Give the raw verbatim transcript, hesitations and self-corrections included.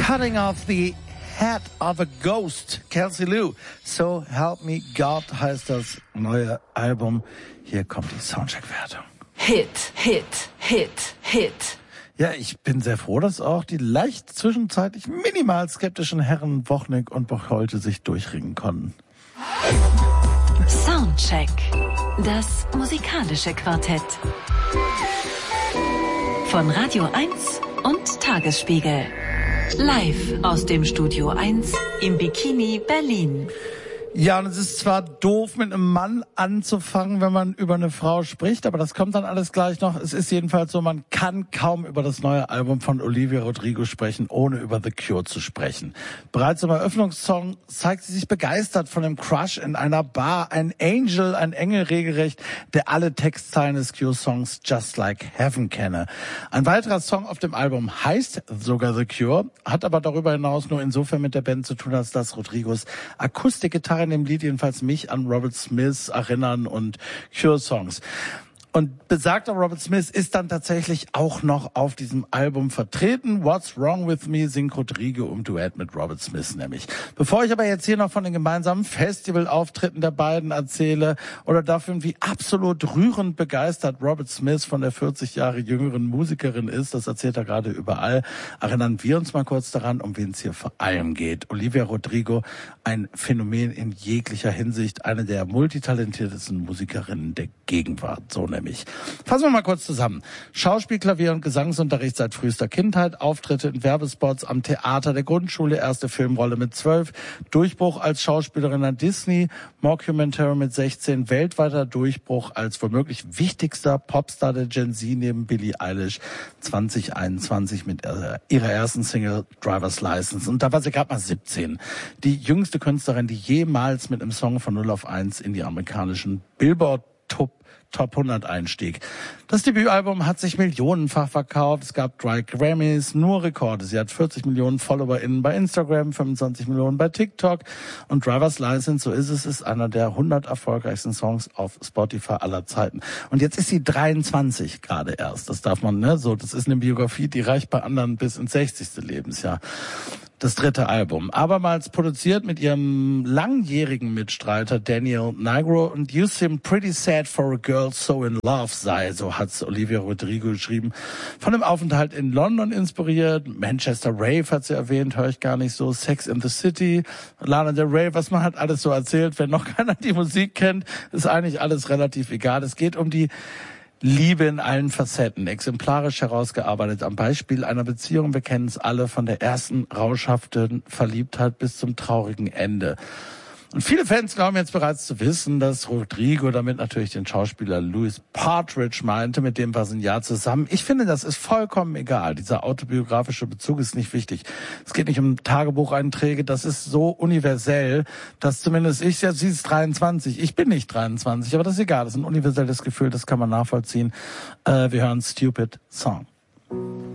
Cutting off the head of a ghost, Kelsey Lou. So Help Me God heißt das neue Album. Hier kommt die Soundcheck-Wertung. Hit, Hit, Hit, Hit. Ja, ich bin sehr froh, dass auch die leicht zwischenzeitlich minimal skeptischen Herren Wochnick und Bocholte sich durchringen konnten. Soundcheck. Das musikalische Quartett. Von Radio eins und Tagesspiegel. Live aus dem Studio eins im Bikini Berlin. Ja, und es ist zwar doof, mit einem Mann anzufangen, wenn man über eine Frau spricht, aber das kommt dann alles gleich noch. Es ist jedenfalls so, man kann kaum über das neue Album von Olivia Rodrigo sprechen, ohne über The Cure zu sprechen. Bereits im Eröffnungssong zeigt sie sich begeistert von dem Crush in einer Bar. Ein Angel, ein Engel regelrecht, der alle Textzeilen des Cure-Songs Just Like Heaven kenne. Ein weiterer Song auf dem Album heißt sogar The Cure, hat aber darüber hinaus nur insofern mit der Band zu tun, als dass Rodrigos Akustikgitarre in dem Lied jedenfalls mich an Robert Smith erinnern und Cure-Songs. Und besagter Robert Smith ist dann tatsächlich auch noch auf diesem Album vertreten. What's Wrong With Me singt Rodrigo im Duett mit Robert Smith nämlich. Bevor ich aber jetzt hier noch von den gemeinsamen Festivalauftritten der beiden erzähle oder davon, wie absolut rührend begeistert Robert Smith von der vierzig Jahre jüngeren Musikerin ist, das erzählt er gerade überall, erinnern wir uns mal kurz daran, um wen es hier vor allem geht. Olivia Rodrigo, ein Phänomen in jeglicher Hinsicht, eine der multitalentiertesten Musikerinnen der Gegenwart, so nämlich. Fassen wir mal kurz zusammen. Schauspiel, Klavier und Gesangsunterricht seit frühester Kindheit, Auftritte in Werbespots am Theater der Grundschule, erste Filmrolle mit zwölf, Durchbruch als Schauspielerin an Disney, Mockumentary mit sechzehn, weltweiter Durchbruch als womöglich wichtigster Popstar der Gen Z neben Billie Eilish zwanzig einundzwanzig mit ihrer ersten Single Driver's License. Und da war sie gerade mal siebzehn. Die jüngste Künstlerin, die jemals mit einem Song von null auf eins in die amerikanischen Billboard Top Top hundert einstieg. Das Debütalbum hat sich millionenfach verkauft. Es gab drei Grammys, nur Rekorde. Sie hat vierzig Millionen FollowerInnen bei Instagram, fünfundzwanzig Millionen bei TikTok. Und Driver's License, so ist es, ist einer der hundert erfolgreichsten Songs auf Spotify aller Zeiten. Und jetzt ist sie dreiundzwanzig gerade erst. Das darf man, ne, so, das ist eine Biografie, die reicht bei anderen bis ins sechzigste Lebensjahr. Das dritte Album. Abermals produziert mit ihrem langjährigen Mitstreiter Daniel Nigro und You Seem Pretty Sad for a Girl So in Love sei, so hat's Olivia Rodrigo geschrieben. Von dem Aufenthalt in London inspiriert, Manchester Rave hat sie erwähnt, höre ich gar nicht so, Sex in the City, Lana Del Rey, was man halt alles so erzählt, wenn noch keiner die Musik kennt, ist eigentlich alles relativ egal. Es geht um die Liebe in allen Facetten, exemplarisch herausgearbeitet am Beispiel einer Beziehung. Wir kennen es alle von der ersten rauschhaften Verliebtheit bis zum traurigen Ende. Und viele Fans glauben jetzt bereits zu wissen, dass Rodrigo damit natürlich den Schauspieler Louis Partridge meinte, mit dem war sie ein Jahr zusammen. Ich finde, das ist vollkommen egal. Dieser autobiografische Bezug ist nicht wichtig. Es geht nicht um Tagebucheinträge, das ist so universell, dass zumindest ich, ja, sie ist dreiundzwanzig, ich bin nicht dreiundzwanzig, aber das ist egal, das ist ein universelles Gefühl, das kann man nachvollziehen. Äh, wir hören Stupid Song.